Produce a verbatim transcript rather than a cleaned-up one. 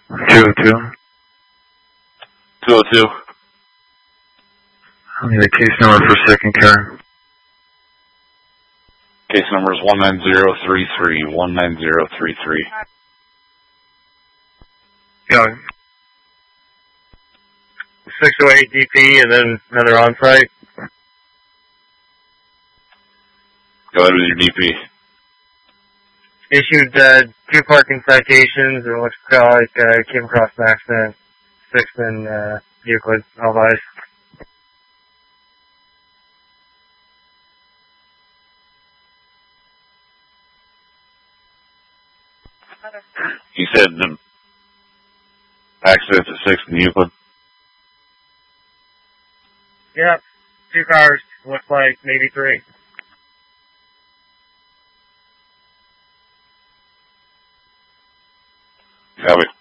two oh two. two oh two. I need a case number for second car. Case number is one nine zero three three. one nine zero three three. Yeah. six oh eight D P and then another on-site. Go ahead with your D P. Issued uh, two parking citations, and looks like uh, came across an accident. Sixth in uh, Euclid, Elvise. You said the accident's at sixth in Euclid? Yep, two cars. Looks like maybe three. Copy.